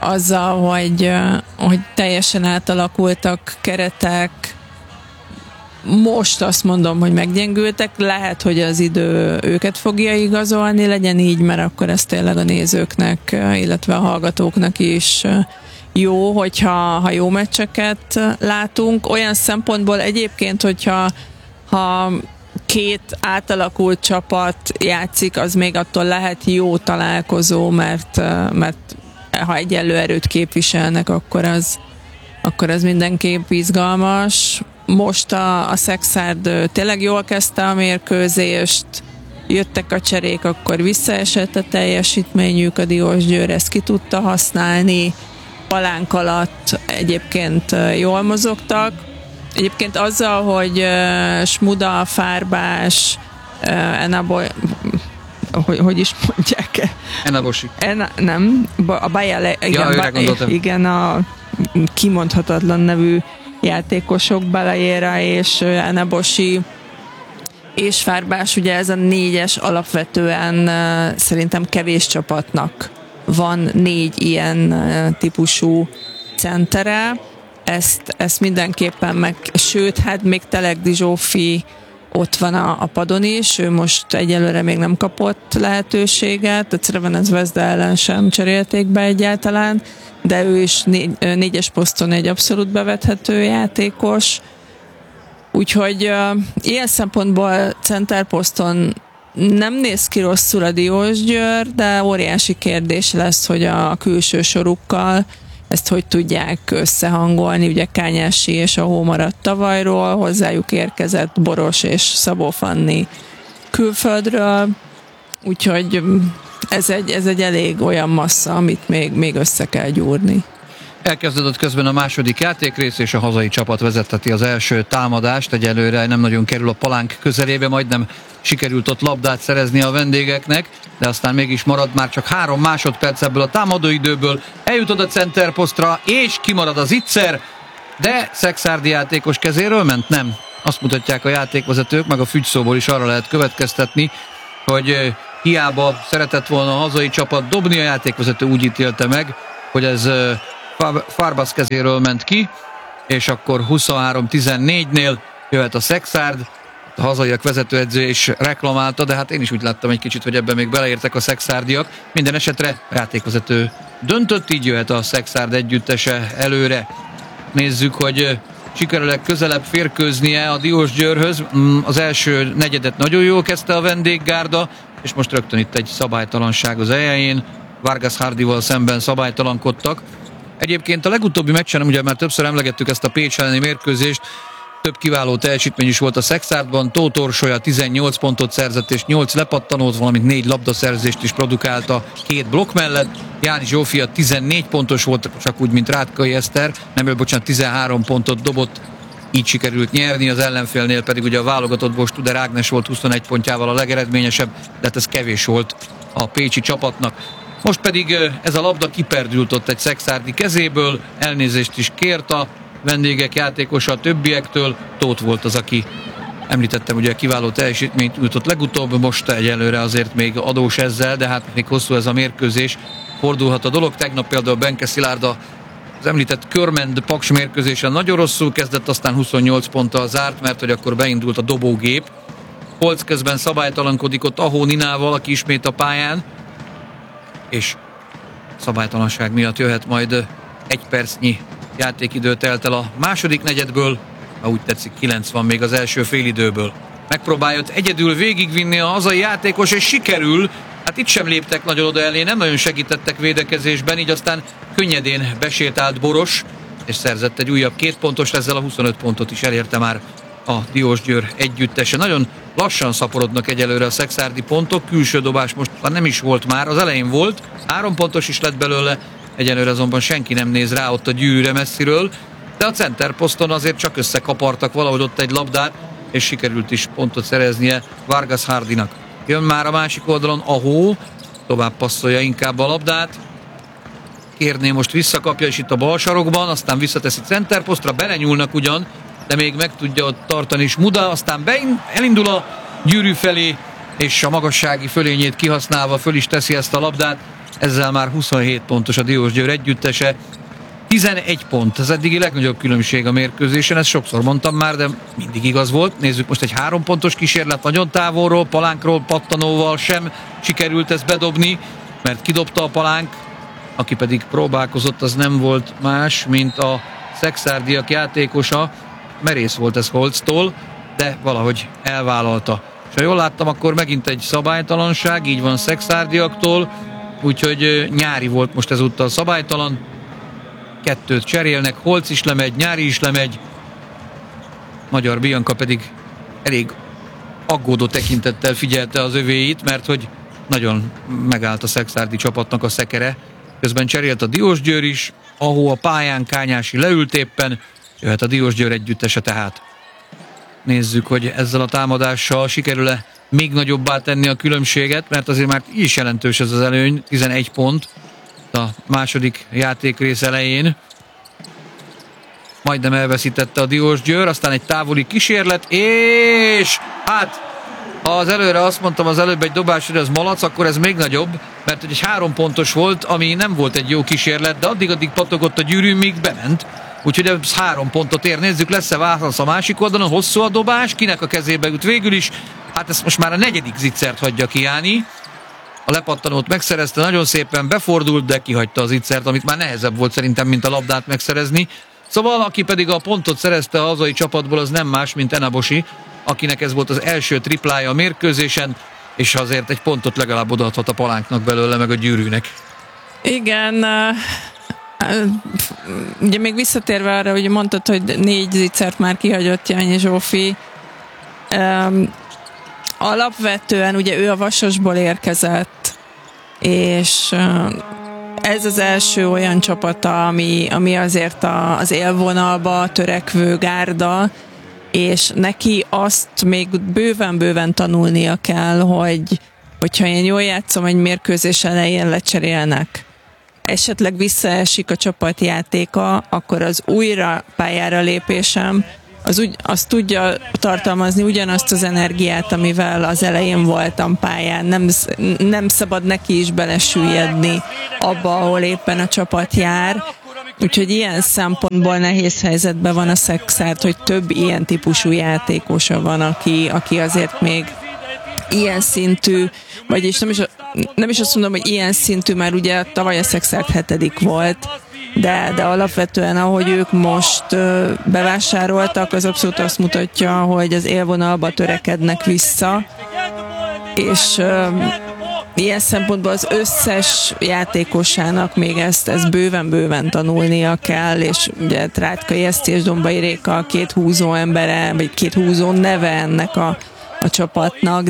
azzal, hogy teljesen átalakultak keretek, most azt mondom, hogy meggyengültek, lehet, hogy az idő őket fogja igazolni, legyen így, mert akkor ez tényleg a nézőknek, illetve a hallgatóknak is jó, hogyha jó meccseket látunk. Olyan szempontból egyébként, hogyha két átalakult csapat játszik, az még attól lehet jó találkozó, mert ha egyenlő erőt képviselnek, akkor az mindenképp izgalmas. Most a Szekszárd tényleg jól kezdte a mérkőzést, jöttek a cserék, akkor visszaesett a teljesítményük, a Diósgyőr ezt ki tudta használni, Palánk alatt egyébként jól mozogtak. Egyébként azzal, hogy Smuda, Fárbás, hogy is mondják? Enabosi. Nem, a Bajele, igen, a kimondhatatlan nevű játékosok, Balajera és Enabosi és Fárbás, ugye ez a 4-es alapvetően szerintem kevés csapatnak van 4 ilyen típusú centere. Ezt mindenképpen sőt, hát még Telegdi Zsófi ott van a padon is, ő most egyelőre még nem kapott lehetőséget, a Crvenec-Vezda ellen sem cserélték be egyáltalán, de ő is 4-es poszton egy abszolút bevethető játékos. Úgyhogy ilyen szempontból centerposzton nem néz ki rosszul a Diósgyőr, de óriási kérdés lesz, hogy a külső sorukkal ezt hogy tudják összehangolni. Ugye Kányási és Ahó maradt tavalyról, hozzájuk érkezett Boros és Szabó Fanni külföldről, úgyhogy ez egy elég olyan massza, amit még össze kell gyúrni. Elkezdődött közben a második játékrész, és a hazai csapat vezeteti az első támadást. Egyelőre nem nagyon kerül a Palánk közelébe, majdnem sikerült ott labdát szerezni a vendégeknek, de aztán mégis marad már csak 3 másodperc ebből a támadóidőből. Eljutod a centerposztra, és kimarad az Itzer, de szekszárdi játékos kezéről ment? Nem. Azt mutatják a játékvezetők, meg a fügyszóból is arra lehet következtetni, hogy hiába szeretett volna a hazai csapat dobni, a játékvezető úgy ítélte meg, hogy ez Fárbas kezéről ment ki, és akkor 23-14-nél jöhet a Szekszárd. A hazaiak vezetőedző is reklamálta, de hát én is úgy láttam egy kicsit, hogy ebben még beleértek a szekszárdiak. Minden esetre a játékvezető döntött, így jöhet a Szekszárd együttese előre. Nézzük, hogy sikerül-e közelebb férkőznie a Diósgyőrhöz. Az első negyedet nagyon jól kezdte a vendéggárda, és most rögtön itt egy szabálytalanság az elején. Vargas Hardival szemben szabálytalankodtak. Egyébként a legutóbbi meccsen, ugye már többször emlegettük ezt a Pécs elleni mérkőzést, több kiváló teljesítmény is volt a Szekszárdban. Tóth Orsolya 18 pontot szerzett és 8 lepattanót, valamint 4 labdaszerzést is produkált a 2 blokk mellett. Jáni Zsófia 14 pontos volt, csak úgy, mint Rátkai Eszter, 13 pontot dobott, így sikerült nyerni, az ellenfélnél pedig ugye a válogatottból Studer Ágnes volt 21 pontjával a legeredményesebb, de hát ez kevés volt a pécsi csapatnak. Most pedig ez a labda kiperdült ott egy szekszárdi kezéből, elnézést is kért a vendégek játékosa a többiektől. Tóth volt az, aki említettem, ugye kiváló teljesítményt jutott legutóbb, most egyelőre azért még adós ezzel, de hát még hosszú ez a mérkőzés, fordulhat a dolog. Tegnap például Benke Szilárd az említett Körmend Paks mérkőzésen nagyon rosszul kezdett, aztán 28 ponttal zárt, mert hogy akkor beindult a dobógép. Holc közben szabálytalankodik ott Ahó Ninával, aki ismét a pályán, és szabálytalanság miatt jöhet majd 1 percnyi játékidő telt el a második negyedből, ha úgy tetszik 9 van még az első félidőből. Megpróbálja egyedül végigvinni a hazai játékos, és sikerül. Hát itt sem léptek nagyon oda elé, nem nagyon segítettek védekezésben, így aztán könnyedén besétált Boros, és szerzett egy újabb 2 pontos, ezzel a 25 pontot is elérte már a Diósgyőr együttese. Nagyon lassan szaporodnak egyelőre a szekszárdi pontok, külső dobás most nem is volt már, az elején volt, 3 pontos is lett belőle, egyelőre azonban senki nem néz rá ott a gyűrűre messziről, de a centerposzton azért csak összekapartak valahogy ott egy labdát, és sikerült is pontot szereznie Vargas Hardinak. Jön már a másik oldalon Ahó, tovább passzolja inkább a labdát, Kérné most visszakapja, és itt a bal sarokban, aztán visszateszi centerposztra, belenyúlnak ugyan, de még meg tudja ott tartani Smuda, aztán elindul a gyűrű felé, és a magassági fölényét kihasználva föl is teszi ezt a labdát, ezzel már 27 pontos a Diósgyőr együttese, 11 pont, ez eddigi legnagyobb különbség a mérkőzésen, ezt sokszor mondtam már, de mindig igaz volt. Nézzük most egy 3 pontos kísérlet nagyon távolról, Palánkról, pattanóval sem sikerült ezt bedobni, mert kidobta a Palánk, aki pedig próbálkozott, az nem volt más, mint a szekszárdiak játékosa. Merész volt ez Holztól, de valahogy elvállalta. És ha jól láttam, akkor megint egy szabálytalanság, így van szekszárdiaktól, úgyhogy Nyári volt most ezúttal szabálytalan. 2 cserélnek, Holz is lemegy, Nyári is lemegy. Magyar Bianca pedig elég aggódó tekintettel figyelte az övéit, mert hogy nagyon megállt a szekszárdi csapatnak a szekere. Közben cserélt a Diósgyőr is, ahol a pályán Kányási leült éppen, jöhet a Diósgyőr együttese tehát. Nézzük, hogy ezzel a támadással sikerül-e még nagyobbá tenni a különbséget, mert azért már is jelentős ez az előny, 11 pont a második játékrész elején. Majdnem elveszítette a Diósgyőr, aztán egy távoli kísérlet, és hát ha az előre azt mondtam az előbb egy dobás, hogy az malac, akkor ez még nagyobb, mert egy 3 pontos volt, ami nem volt egy jó kísérlet, de addig patogott a gyűrű, míg bement. Úgyhogy ez 3 pontot ér. Nézzük, lesz-e válasz a másik oldalon, hosszú a dobás, kinek a kezébe jut végül is. Hát ezt most már a 4. zicsert hagyja ki Jáni. A lepattanót megszerezte, nagyon szépen befordult, de kihagyta az zicsert, amit már nehezebb volt szerintem, mint a labdát megszerezni. Szóval, aki pedig a pontot szerezte a hazai csapatból, az nem más, mint Enabosi, akinek ez volt az első triplája a mérkőzésen, és azért egy pontot legalább odaadhat a Palánknak belőle, meg a gyűrűnek. Igen, ugye még visszatérve arra, hogy mondtad, hogy 4 zicert már kihagyott Jányi Zsófi. Alapvetően ugye ő a Vasasból érkezett, és ez az első olyan csapata, ami azért az élvonalba törekvő gárda, és neki azt még bőven-bőven tanulnia kell, hogyha én jól játszom, egy mérkőzés elején lecserélnek, esetleg visszaesik a csapatjátéka, akkor az újra pályára lépésem az tudja tartalmazni ugyanazt az energiát, amivel az elején voltam pályán. Nem szabad neki is belesüllyedni abba, ahol éppen a csapat jár. Úgyhogy ilyen szempontból nehéz helyzetben van a Szekszárd, hogy több ilyen típusú játékosa van, aki azért még ilyen szintű, vagyis nem is azt mondom, hogy ilyen szintű, mert ugye tavaly a Szekszárd 7. volt, de alapvetően ahogy ők most bevásároltak, az abszolút azt mutatja, hogy az élvonalba törekednek vissza, és ilyen szempontból az összes játékosának még ezt bőven-bőven tanulnia kell, és ugye Trátkai Eszti és Dombai Réka a 2 húzó embere, vagy 2 húzó neve ennek a csapatnak,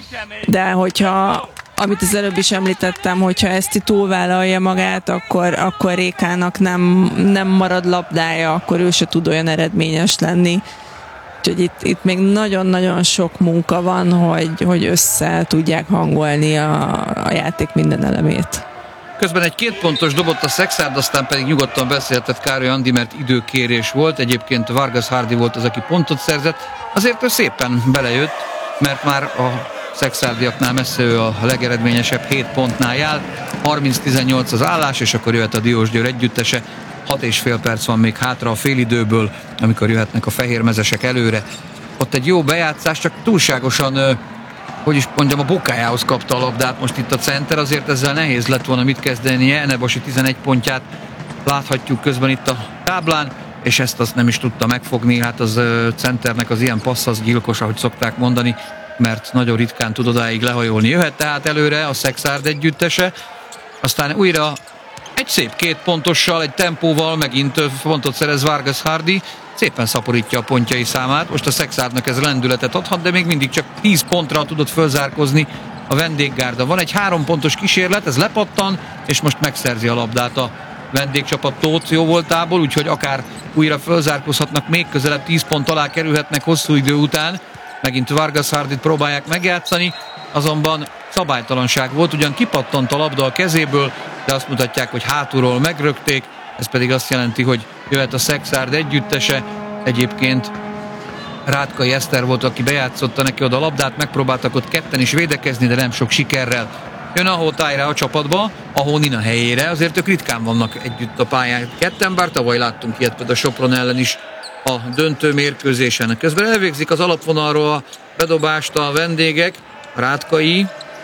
de hogyha, amit az előbb is említettem, hogyha Eszti túlvállalja magát, akkor Rékának nem marad labdája, akkor ő se tud olyan eredményes lenni. Úgyhogy itt még nagyon-nagyon sok munka van, hogy össze tudják hangolni a játék minden elemét. Közben egy 2 pontos dobott a Szekszárd, aztán pedig nyugodtan beszéltett Károly Andi, mert időkérés volt. Egyébként Vargas Hardy volt az, aki pontot szerzett. Azért ő szépen belejött, mert már a szekszárdiaknál messze ő a legeredményesebb 7 pontnál jár. 30-18 az állás, és akkor jöhet a Diósgyőr együttese. 6,5 perc van még hátra a félidőből, amikor jöhetnek a fehérmezesek előre. Ott egy jó bejátszás, csak túlságosan, hogy is mondjam, a bokájához kapta a labdát most itt a center, azért ezzel nehéz lett volna mit kezdenie. Enabosi 11 pontját láthatjuk közben itt a táblán, és ezt azt nem is tudta megfogni. Hát az centernek az ilyen passz az gyilkos, ahogy szokták mondani, mert nagyon ritkán tud odáig lehajolni. Jöhet tehát előre a Szekszárd együttese, aztán újra egy szép 2 pontossal, egy tempóval megint pontot szerez Vargas Hardy, szépen szaporítja a pontjai számát. Most a Szekszárdnak ez lendületet adhat, de még mindig csak 10 pontra tudott fölzárkozni a vendéggárda. Van egy 3 pontos kísérlet, ez lepattan, és most megszerzi a labdát a vendégcsapat Tóth jó voltából, úgyhogy akár újra fölzárkozhatnak, még közelebb 10 pont alá kerülhetnek hosszú idő után. Megint Vargas Hardyt próbálják megjátszani, azonban szabálytalanság volt, ugyan kipattant a labda a kezéből, de azt mutatják, hogy hátulról megrögték, ez pedig azt jelenti, hogy jöhet a Szekszárd együttese. Egyébként Rátkai Eszter volt, aki bejátszotta neki oda a labdát, megpróbáltak ott ketten is védekezni, de nem sok sikerrel. Jön Ahó Tájra a csapatba, Ahó Nina helyére, azért ők ritkán vannak együtt a pályán ketten, bár tavaly láttunk ilyet például a Sopron ellen is a döntő mérkőzésen. Közben elvégzik az alapvonalról a bedobást a vendégek, Rátkai,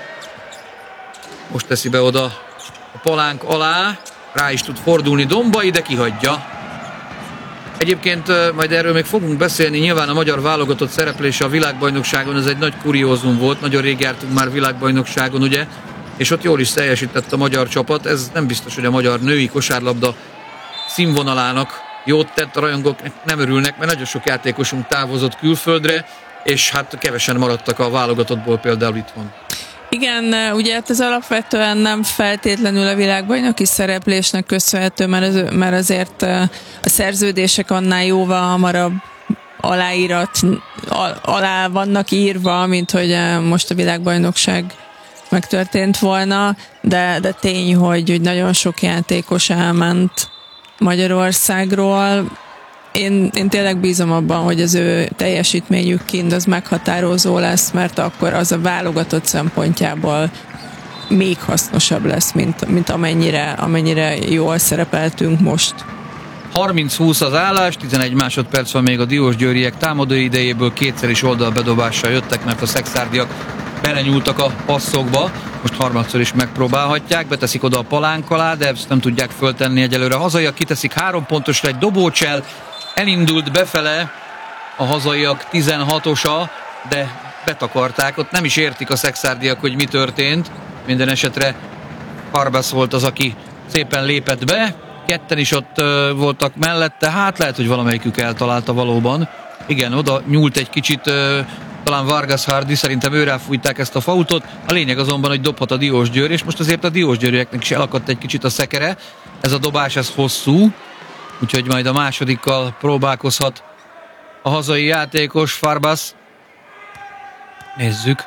most teszi be oda a palánk alá, rá is tud fordulni Dombai, de kihagyja. Egyébként majd erről még fogunk beszélni, nyilván a magyar válogatott szereplése a világbajnokságon, ez egy nagy kuriózum volt, nagyon rég jártunk már világbajnokságon, ugye, és ott jól is teljesített a magyar csapat, ez nem biztos, hogy a magyar női kosárlabda színvonalának jót tett, a rajongók nem örülnek, mert nagyon sok játékosunk távozott külföldre, és hát kevesen maradtak a válogatottból például itthon. Igen, ugye ez alapvetően nem feltétlenül a világbajnoki szereplésnek köszönhető, mert azért a szerződések annál jóval hamarabb alá vannak írva, mint hogy most a világbajnokság megtörtént volna, de tény, hogy nagyon sok játékos elment Magyarországról. Én tényleg bízom abban, hogy az ő teljesítményük kint az meghatározó lesz, mert akkor az a válogatott szempontjából még hasznosabb lesz, mint amennyire jól szerepeltünk most. 30-20 az állás, 11 másodperc van még a diósgyőriek támadó idejéből, kétszer is oldalbedobással jöttek, mert a szexárdiak belenyúltak a passzokba, most harmadszor is megpróbálhatják, beteszik oda a palánk alá, de ezt nem tudják föltenni egyelőre. A hazaiak kiteszik 3 pontosra egy dobócsel, elindult befele a hazaiak 16-osa, de betakarták, ott nem is értik a szexárdiak, hogy mi történt. Minden esetre Farbas volt az, aki szépen lépett be, ketten is ott voltak mellette, hát lehet, hogy valamelyikük eltalálta valóban. Igen, oda nyúlt egy kicsit talán Vargas Hardy, szerintem őrá fújták ezt a fautot. A lényeg azonban, hogy dobhat a Diósgyőr, és most azért a diósgyőrieknek is elakadt egy kicsit a szekere. Ez a dobás, ez hosszú, úgyhogy majd a másodikkal próbálkozhat a hazai játékos, Farbas. Nézzük.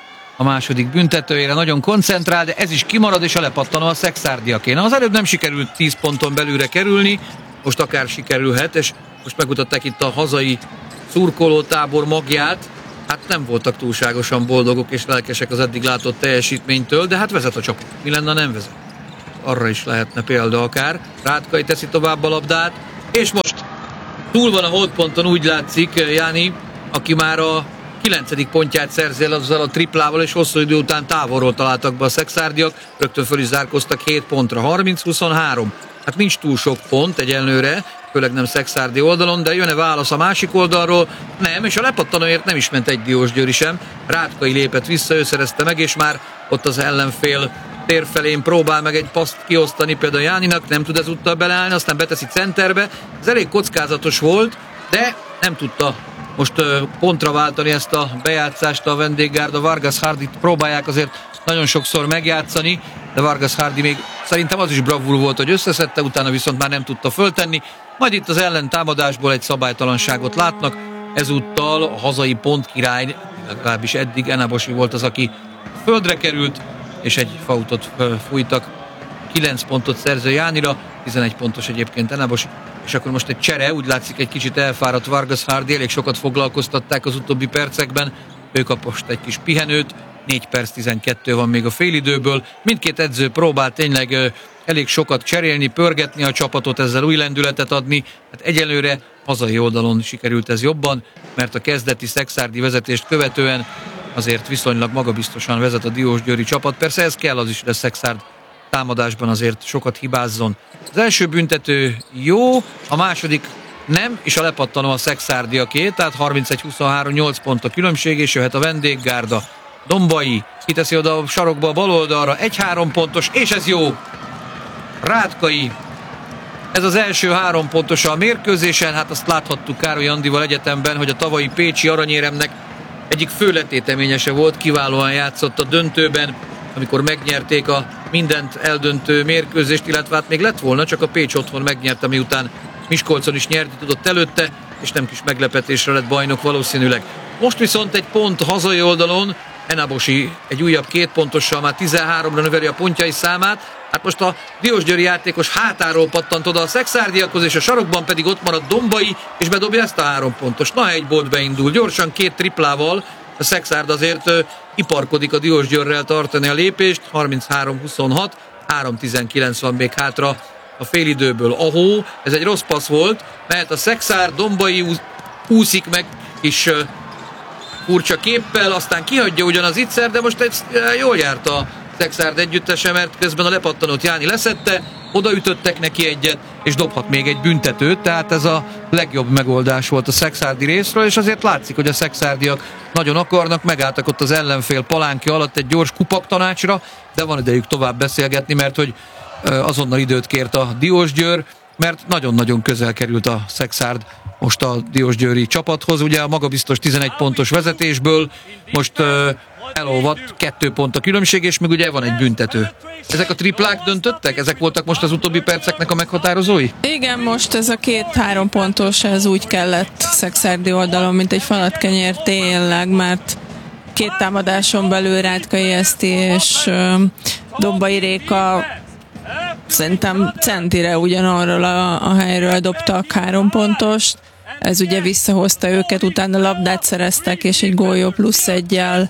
A második büntetőjére nagyon koncentrál, de ez is kimarad, és a lepattanó a szexárdiakéna. Az előbb nem sikerült 10 ponton belülre kerülni, most akár sikerülhet, és most megmutatták itt a hazai szurkolótábor magját. Hát nem voltak túlságosan boldogok és lelkesek az eddig látott teljesítménytől, de hát vezet a csapat. Mi lenne, nem vezet? Arra is lehetne példa akár. Rátkai teszi tovább a labdát, és most túl van a holdponton, úgy látszik, Jáni, aki már a 9. pontját szerzi el azzal a triplával, és hosszú idő után távolról találtak be a szexárdiak, rögtön föl is zárkoztak 7 pontra, 30-23. Hát nincs túl sok pont egyenlőre, főleg nem szexárdi oldalon, de jön-e válasz a másik oldalról? Nem, és a lepattanóért nem is ment egy Diósgyőri sem. Rátkai lépett vissza, ő szerezte meg, és már ott az ellenfél tér felén próbál meg egy paszt kiosztani például Jáninak, nem tud ezúttal beleállni, aztán beteszi centerbe. Ez elég kockázatos volt, de nem tudta most pontra váltani ezt a bejátszást a vendéggárda. Vargas Hardyt próbálják azért nagyon sokszor megjátszani, de Vargas Hardy még szerintem az is bravúr volt, hogy összeszedte, utána viszont már nem tudta föltenni. Majd itt az ellentámadásból egy szabálytalanságot látnak, ezúttal a hazai pontkirály, legalábbis eddig Enabosi volt az, aki földre került, és egy fautot fújtak. 9 pontot szerző Jánira, 11 pontos egyébként Enabosi, és akkor most egy csere, úgy látszik egy kicsit elfáradt Vargas Hardy, elég sokat foglalkoztatták az utóbbi percekben, ő kap most egy kis pihenőt, 4 perc 12 van még a félidőből. Mindkét edző próbál tényleg elég sokat cserélni, pörgetni a csapatot, ezzel új lendületet adni. Hát egyelőre hazai oldalon sikerült ez jobban, mert a kezdeti szexárdi vezetést követően azért viszonylag magabiztosan vezet a diósgyőri csapat. Persze ez kell az is, hogy a szexárd támadásban azért sokat hibázzon. Az első büntető jó, a második nem, és a lepattanó a szexárdiaké, tehát 31-23, 8 pont a különbség, és jöhet a vendéggárda. Dombai kiteszi oda a sarokba a bal oldalra, 1-3 pontos, és ez jó. Rátkai, ez az első 3 pontos a mérkőzésen, hát azt láthattuk Károly Andival egyetemben, hogy a tavalyi pécsi aranyéremnek egyik fő letéteményese volt, kiválóan játszott a döntőben, amikor megnyerték a mindent eldöntő mérkőzést, illetve hát még lett volna, csak a Pécs otthon megnyerte, miután Miskolcon is nyerni tudott előtte, és nem kis meglepetésre lett bajnok valószínűleg. Most viszont egy pont hazai oldalon, Enabosi egy újabb 2 pontossal már 13-ra növeli a pontjai számát. Hát most a diósgyőri játékos hátáról pattant oda a szexárdiakhoz, és a sarokban pedig ott marad Dombai, és bedobja ezt a 3 pontos. Na, egy bolt beindul, gyorsan 2 triplával, A Szexárd azért iparkodik a Diósgyőrrel tartani a lépést, 33-26, 3-19 van még hátra a félidőből. Ahó, ez egy rossz passz volt, mehet a Szexárd, Dombai úszik meg kis furcsa képpel, aztán kihagyja ugyanaz Ittszer, de most jól járt a Szexárd együttese, mert közben a lepattanót Jáni leszette, odaütöttek neki egyet, és dobhat még egy büntetőt, tehát ez a legjobb megoldás volt a szexárdi részről, és azért látszik, hogy a szexárdiak nagyon akarnak, megálltak ott az ellenfél palánkja alatt egy gyors kupaktanácsra, de van idejük tovább beszélgetni, mert hogy azonnal időt kért a Diósgyőr, mert nagyon-nagyon közel került a Szexárd most a diósgyőri csapathoz, ugye a magabiztos 11 pontos vezetésből most elolvadt 2 pont a különbség, és még ugye van egy büntető. Ezek a triplák döntöttek? Ezek voltak most az utóbbi perceknek a meghatározói? Igen, most ez a 2-3 pontos, ez úgy kellett szexárdi oldalon, mint egy falatkenyér tényleg, mert 2 támadáson belül Rátkai Eszti és Dombai Réka szerintem centire ugyanarról a helyről dobtak 3 pontost. Ez ugye visszahozta őket, utána labdát szereztek, és egy góljó plusz 1-jel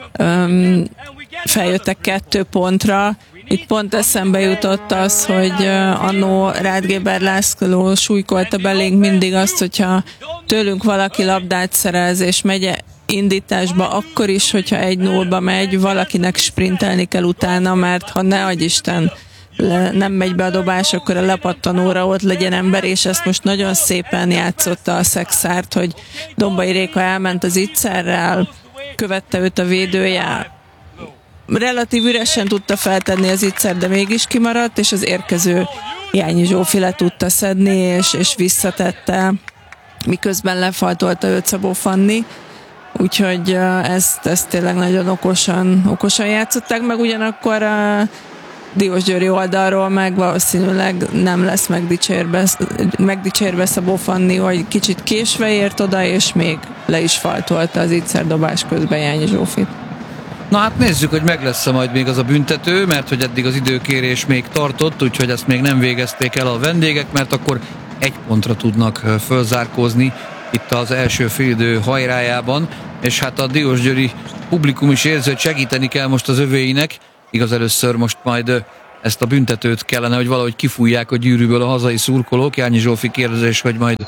feljöttek 2 pontra. Itt pont eszembe jutott az, hogy annó Rádgéber László súlykolta belénk mindig azt, hogyha tőlünk valaki labdát szerez, és megy indításba, akkor is, hogyha 1-0-ba megy, valakinek sprintelni kell utána, mert ha ne adj Isten, nem megy be a dobás, akkor a lepattanóra ott legyen ember, és ezt most nagyon szépen játszotta a Szexárd, hogy Dombai Réka elment az Itzerrel, követte őt a védője, relatív üresen tudta feltenni az Itzer, de mégis kimaradt, és az érkező Jányi Zsófi le tudta szedni, és visszatette, miközben lefaltolta őt Szabó Fanni. Úgyhogy ezt tényleg nagyon okosan játszották, meg ugyanakkor a Diósgyőri oldalról meg valószínűleg nem lesz megdicsérve Szabó Fanni, hogy kicsit késve ért oda, és még le is faltolta az Itzer dobás közben Jányi Zsófit. Na hát nézzük, hogy meg lesz majd még az a büntető, mert hogy eddig az időkérés még tartott, úgyhogy ezt még nem végezték el a vendégek, mert akkor 1 pontra tudnak fölzárkózni itt az első félidő hajrájában, és hát a diósgyőri publikum is érzi, hogy segíteni kell most az övéinek. Igaz, először most majd ezt a büntetőt kellene, hogy valahogy kifújják a gyűrűből a hazai szurkolók. Jányi Zsófi kérdés, hogy majd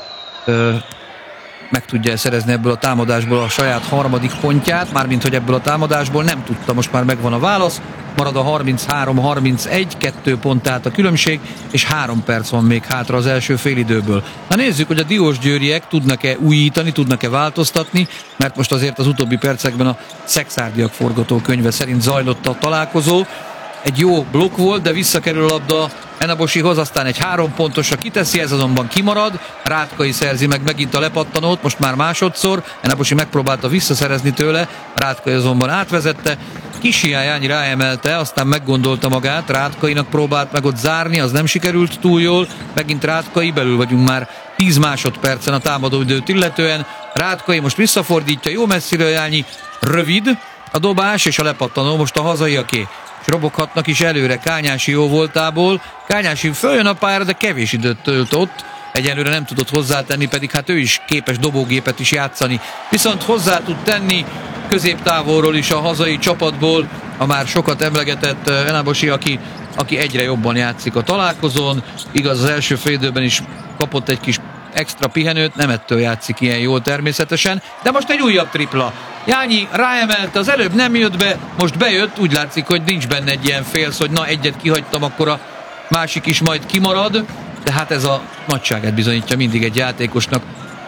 meg tudja szerezni ebből a támadásból a saját harmadik pontját, mármint hogy ebből a támadásból nem tudta, most már megvan a válasz, marad a 33-31, 2 pont tehát a különbség, és 3 perc van még hátra az első félidőből. Na nézzük, hogy a diósgyőriek tudnak-e újítani, tudnak-e változtatni, mert most azért az utóbbi percekben a szexárdiak forgatókönyve szerint zajlott a találkozó. Egy jó blokk volt, de visszakerül a labda Enabosihoz, aztán egy 3 pontosra kiteszi, ez azonban kimarad. Rátkai szerzi meg megint a lepattanót, most már másodszor. Enabosi megpróbálta visszaszerezni tőle, Rátkai azonban átvezette. Kis hiányányi ráemelte, aztán meggondolta magát, Rátkainak próbált meg ott zárni, az nem sikerült túl jól. Megint Rátkai, belül vagyunk már 10 másodpercen a támadóidőt illetően. Rátkai most visszafordítja, jó messziről Jányi, rövid a dobás, és a lepattanó most a hazaiaké. És roboghatnak is előre Kányási jó voltából. Kányási följön a pályára, de kevés időt tölt ott. Egyelőre nem tudott hozzátenni, pedig hát ő is képes dobógépet is játszani. Viszont hozzá tud tenni középtávolról is a hazai csapatból a már sokat emlegetett Enabosi, aki egyre jobban játszik a találkozón. Igaz, az első félidőben is kapott egy kis extra pihenőt, nem ettől játszik ilyen jól természetesen, de most egy újabb tripla. Jányi ráemelte, az előbb nem jött be, most bejött, úgy látszik, hogy nincs benne egy ilyen félsz, hogy na egyet kihagytam, akkor a másik is majd kimarad, de hát ez a nagyságát bizonyítja mindig egy játékosnak.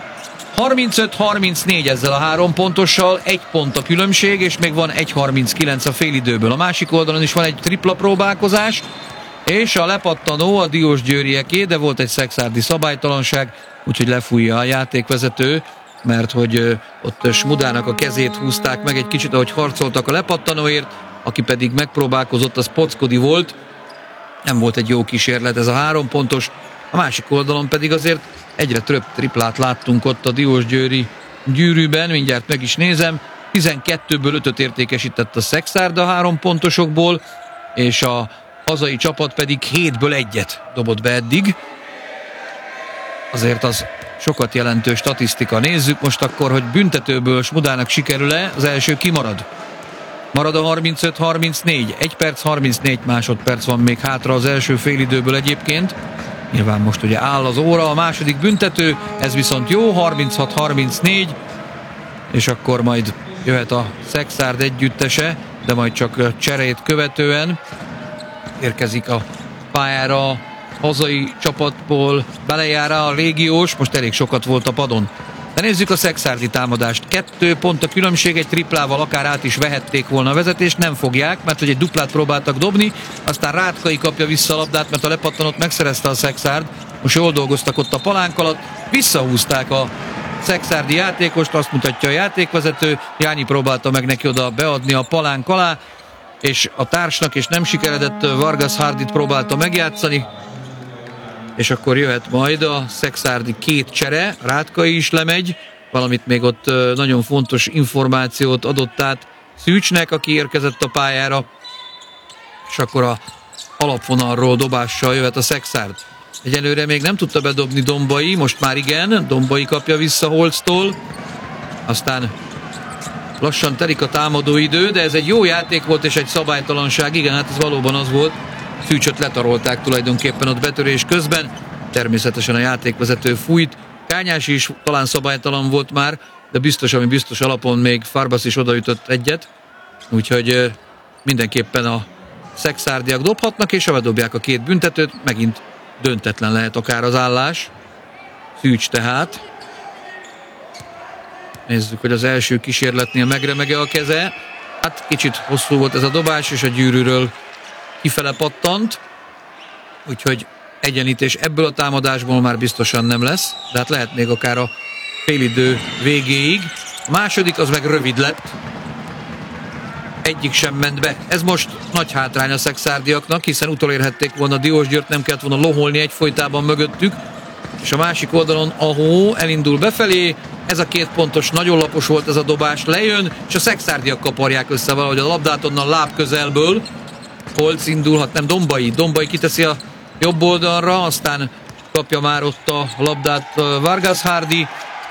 35-34 ezzel a 3 pontossal, 1 pont a különbség, és még van 1:39 a félidőből. A másik oldalon is van egy tripla próbálkozás, és a lepattanó a diósgyőrieké, de volt egy szexárdi szabálytalanság, úgyhogy lefújja a játékvezető, mert hogy ott Smudának a kezét húzták meg egy kicsit, ahogy harcoltak a lepattanóért, aki pedig megpróbálkozott, az Pockodi volt. Nem volt egy jó kísérlet ez a 3 pontos, a másik oldalon pedig azért egyre több triplát láttunk ott a diósgyőri gyűrűben, mindjárt meg is nézem, 12-ből 5-öt értékesített a Szexárd a 3 pontosokból, és a hazai csapat pedig 7-ből 1-et dobott be eddig. Azért az sokat jelentő statisztika. Nézzük most akkor, hogy büntetőből Smudának sikerül-e, az első kimarad. Marad a 35-34, 1 perc 34 másodperc van még hátra az első félidőből egyébként. Nyilván most ugye áll az óra, a második büntető, ez viszont jó, 36-34, és akkor majd jöhet a Szekszárd együttese, de majd csak cserét követően érkezik a pályára a hazai csapatból Belejára a légiós, most elég sokat volt a padon. De nézzük a szekszárdi támadást. 2 pont a különbség, egy triplával akár át is vehették volna a vezetést, nem fogják, mert hogy egy duplát próbáltak dobni, aztán Rátkai kapja vissza a labdát, mert a lepattanót megszerezte a Szekszárd. Most jól dolgoztak ott a palánk alatt, visszahúzták a szekszárdi játékost, azt mutatja a játékvezető, Jányi próbálta meg neki oda beadni a palánk alá, és a társnak, és nem sikeredett, Vargas Hardit próbálta megjátszani, és akkor jöhet majd a szekszárdi 2 csere, Rátkai is lemegy, valamit még ott nagyon fontos információt adott át Szűcsnek, aki érkezett a pályára, és akkor a alapvonalról dobással jöhet a Szekszárd. Egyelőre még nem tudta bedobni Dombai, most már igen, Dombai kapja vissza Holctól, aztán lassan telik a támadóidő, de ez egy jó játék volt és egy szabálytalanság, igen, hát ez valóban az volt, Szűcsöt letarolták tulajdonképpen ott betörés közben, természetesen a játékvezető fújt, Kányási is talán szabálytalan volt már, de biztos, ami biztos alapon még Farbas is odaütött egyet, úgyhogy mindenképpen a szekszárdiak dobhatnak, és ha bedobják a 2 büntetőt, megint döntetlen lehet akár az állás. Szűcs tehát. Nézzük, hogy az első kísérletnél megremege a keze. Hát kicsit hosszú volt ez a dobás, és a gyűrűről kifele pattant. Úgyhogy egyenlítés ebből a támadásból már biztosan nem lesz, de hát lehet még akár a félidő végéig. A második az meg rövid lett. Egyik sem ment be. Ez most nagy hátrány a szekszárdiaknak, hiszen utolérhették volna Diósgyőrt, nem kellett volna loholni egyfolytában mögöttük. És a másik oldalon Ahó elindul befelé, ez a 2 pontos, nagyon lapos volt ez a dobás, lejön, és a szekszárdiak kaparják össze valahogy a labdát onnan láb közelből. Holc indulhat, nem, Dombai kiteszi a jobb oldalra, aztán kapja már ott a labdát Vargas Hardy.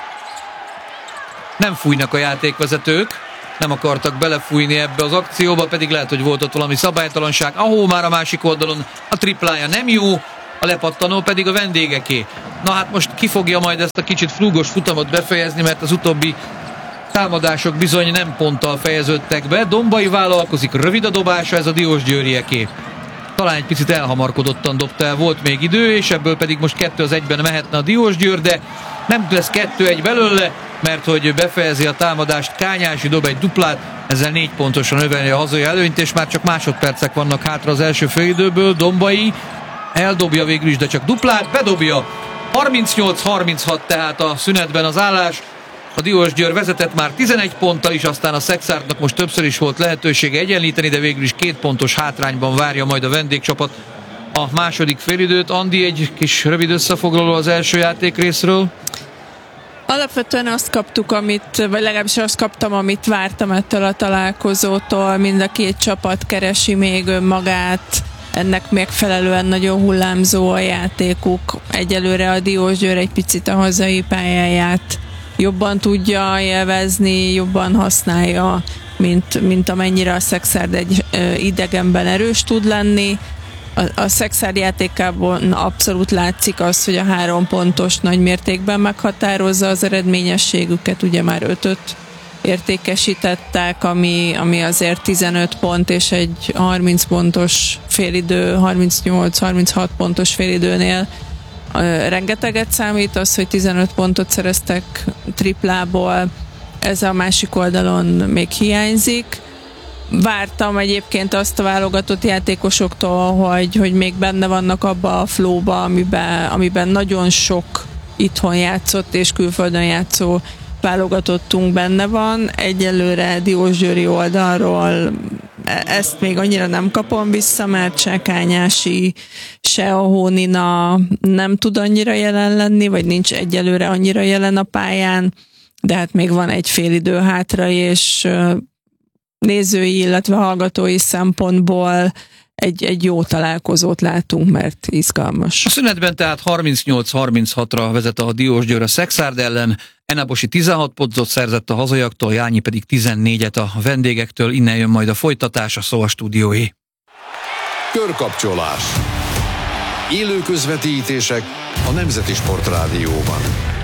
Nem fújnak a játékvezetők, nem akartak belefújni ebbe az akcióba, pedig lehet, hogy volt ott valami szabálytalanság. Ahó már a másik oldalon a triplája nem jó, a lepattanó pedig a vendégeké. Na hát most ki fogja majd ezt a kicsit flúgos futamot befejezni, mert az utóbbi támadások bizony nem ponttal fejeződtek be. Dombai vállalkozik, rövid a dobása, ez a Diósgyőrieké. Talán egy picit elhamarkodottan dobta el, volt még idő, és ebből pedig most 2-1-ben mehetne a Diósgyőr, de nem lesz 2-1 belőle, mert hogy befejezi a támadást Kányási, dob egy duplát, ezzel 4 pontosan növeli a hazai előnyt, és már csak másodpercek vannak hátra az első félidőből. Dombai eldobja végül is, de csak duplát, bedobja. 38-36 tehát a szünetben az állás. A Diósgyőr vezetett már 11 ponttal is, aztán a Szekszárdnak most többször is volt lehetősége egyenlíteni, de végül is 2 pontos hátrányban várja majd a vendégcsapat a második félidőt. Andi, egy kis rövid összefoglaló az első játékrészről. Alapvetően azt kaptuk, vagy legalábbis azt kaptam, amit vártam ettől a találkozótól. Mind a 2 csapat keresi még önmagát, ennek megfelelően nagyon hullámzó a játékuk. Egyelőre a Diósgyőr egy picit a hazai pályáját jobban tudja élvezni, jobban használja, mint amennyire a Szekszárd egy idegenben erős tud lenni. A Szekszárd játékában abszolút látszik az, hogy a 3 pontos nagy mértékben meghatározza az eredményességüket, ugye már 5-öt értékesítettek, ami azért 15 pont, és egy 30 pontos félidő, 38-36 pontos félidőnél rengeteget számít az, hogy 15 pontot szereztek triplából, ez a másik oldalon még hiányzik. Vártam egyébként azt a válogatott játékosoktól, hogy még benne vannak abba a flowba, amiben nagyon sok itthon játszott és külföldön játszó válogatottunk benne van. Egyelőre Diósgyőri oldalról ezt még annyira nem kapom vissza, mert se Kányási, se a Hónina nem tud annyira jelen lenni, vagy nincs egyelőre annyira jelen a pályán, de hát még van egy fél idő hátra, és nézői, illetve hallgatói szempontból egy jó találkozót látunk, mert izgalmas. A szünetben tehát 38-36-ra vezet a Diósgyőr a Szekszárd ellen, Enabosi 16 pontot szerzett a hazaiaktól, Jányi pedig 14-et a vendégektől, innen jön majd a folytatás, a szó a stúdióé. Körkapcsolás. Élő közvetítések a Nemzeti Sport Rádióban.